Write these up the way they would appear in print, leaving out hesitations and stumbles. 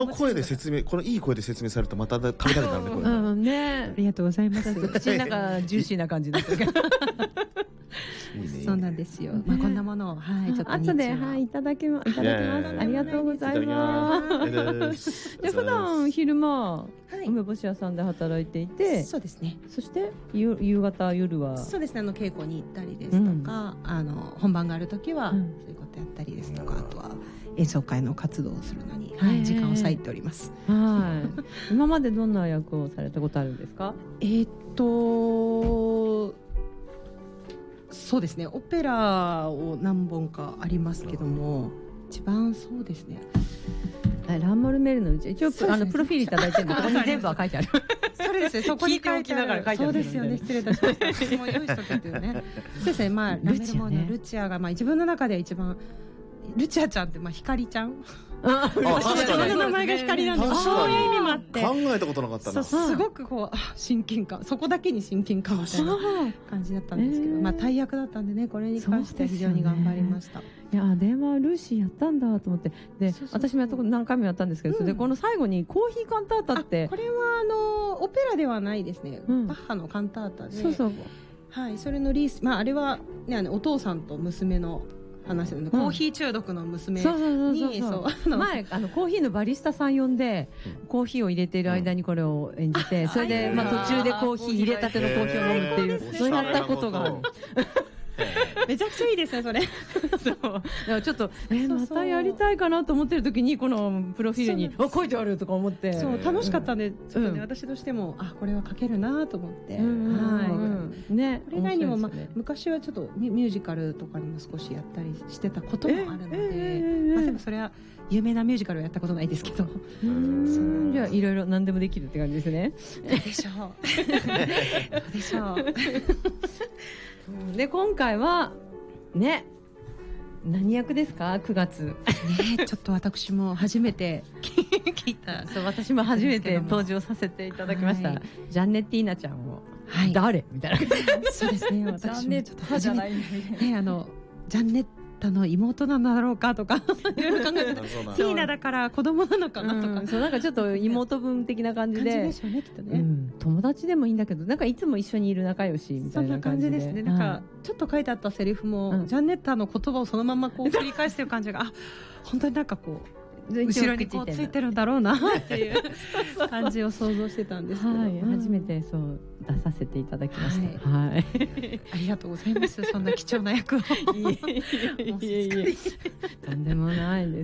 声で説明、このいい声で説明されるとまた食べたくなるね、これ。 うんね、 ありがとうございます。 口の中ジューシーな感じになってるけど。 そうなんですよ。まあこんなものを、はい、ちょっと後で、はい、いただきます。ありがとうございます。で、普段昼間梅干し屋さんで働いていて、 そうですね。 そして夕方夜は、 そうですね。稽古に行ったりですとか、本番がある時はそういうことやったりですとか、あとは演奏会の活動をするのに時間を割いております。 はい。今までどんな役をされたことあるんですか？ そうですね、オペラを何本かありますけども、一番そうですね、 ランモルメールのうち一応プロフィールいただいてるんで、ここに全部は書いてある。 それですね、そこに書いてある。そうですよね、失礼いたしました。もう用意しとけっていうね。そうですね、まあラメルモのルチアが、まあ自分の中では一番、ルチアちゃんって、まあ光ちゃん。自分の名前が光なんで、そういう意味もあって。 考えたことなかったな。 すごくこう、親近感、そこだけに親近感みたいな感じだったんですけど、まあ大役だったんでね、これに関しては非常に頑張りました。 いや、電話ルーシーやったんだと思って、で、私もやったこと何回もやったんですけど、で、この最後にコーヒーカンタータって。 これはオペラではないですね。バッハのカンタータで。そうそう。はい、それのまああれはね、お父さんと娘の話なんで、コーヒー中毒の娘に、前コーヒーのバリスタさん呼んで、コーヒーを入れている間にこれを演じて、それでまあ途中でコーヒー入れたてのコーヒーを飲むっていう、そうやったことがある。 めちゃくちゃいいですね、それ。 そう。だからちょっと、またやりたいかなと思ってる時に、このプロフィールに、書いてあるとか思って。 そう、楽しかったんで、ちょっとね、私としても、これは書けるなと思って。はい。 ね。 これ以外にも、昔はちょっとミュージカルとかにも少しやったりしてたこともあるので、まあでもそれは有名なミュージカルをやったことないですけど。 じゃあ、いろいろ何でもできるって感じですね。 どうでしょう。どうでしょう。 で、今回はね、何役ですか？9月ね、 ちょっと私も初めて聞いた。 そう、私も初めて登場させていただきました。ジャンネッティーナちゃんを、誰みたいな。 そうですね、私もちょっと初めてね、ジャンネッタの妹なんだろうかとか、いろいろ考えてた。ティーナだから子供なのかなとか。 そう、なんかちょっと妹分的な感じで。 感じでしょうね、きっとね。 友達でもいいんだけど、なんかいつも一緒にいる仲良しみたいな感じで。 そんな感じですね。なんか、ちょっと書いてあったセリフも、ジャンネッタの言葉をそのままこう繰り返してる感じが、本当になんかこう、後ろにこうついてるんだろうなっていう感じを想像してたんですけど、 初めてそう出させていただきました。はい、 ありがとうございます。そんな貴重な役を。 とんでもないです。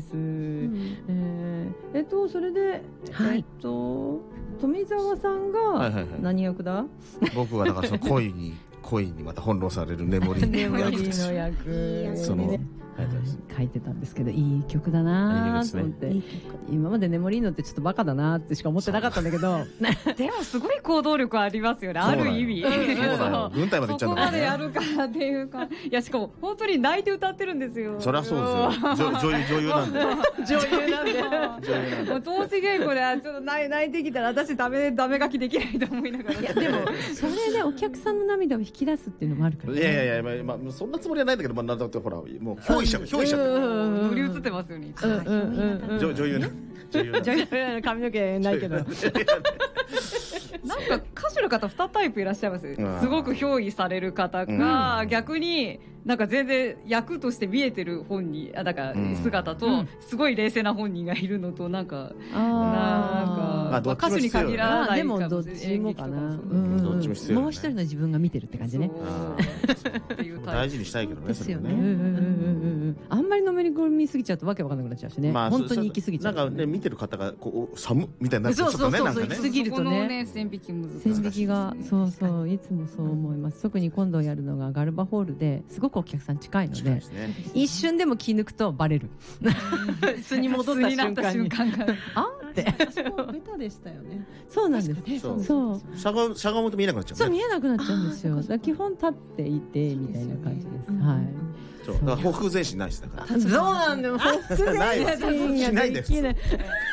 それで富澤さんが何役だ？ 僕はだからその恋にまた翻弄されるネモリの役。その書いてたんですけど、いい曲だなと思って、今までネモリーノってちょっとバカだなってしか思ってなかったんだけど、 でもすごい行動力ありますよね、ある意味。 軍隊まで行っちゃうんだね。そこまでやるかっていうか、いやしかも本当に泣いて歌ってるんですよ。 そりゃそうですよ。女優なんで。 女優なんで。もう投資稽古でちょっと泣いてきたら私ダメ書きできないと思いながら。 いやでもそれでお客さんの涙を引き出すっていうのもあるから。 いやまあそんなつもりはないんだけど、まあなんだってほらもう憑依しちゃう。 乗り移ってますよね。 女優ね。 髪の毛ないけど。 なんか歌手の方2タイプいらっしゃいます。すごく憑依される方が、逆になんか全然役として見えてる本人、だから姿と、すごい冷静な本人がいるのと、なんか歌手に限らないかも。 でもどっちもかな。もう一人の自分が見てるって感じね。 大事にしたいけどね。 ですよね。あんまりのめり込みすぎちゃうとわけわかんなくなっちゃうしね。本当に行き過ぎちゃう。 なんかね、見てる方がこう寒みたいになっちゃうとね、なんかね。 行き過ぎるとね。 線引き難しい。 線引きが、そういつもそう思います。特に今度やるのがガルバホールですごくお客さん近いので、一瞬でも気抜くとバレる。素に戻った瞬間に。あって。 あそこベタでしたよね。 そうなんです。そう。 しゃがむと見えなくなっちゃう。 そう見えなくなっちゃうんですよ。基本立っていてみたいな感じです。はい。 だからほふ前進ないしだから。 そうなんだよ。ほふ前進しないです。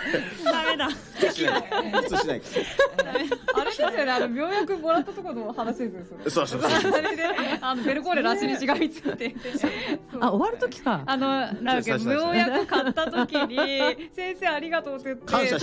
ダメだ。 普通しないからあれですよね、病薬もらったところの話ですよ。 そうそうそうあれでベルコーレの足にしがみついてあ、終わる時か。 なんか病薬買った時に先生ありがとうって言って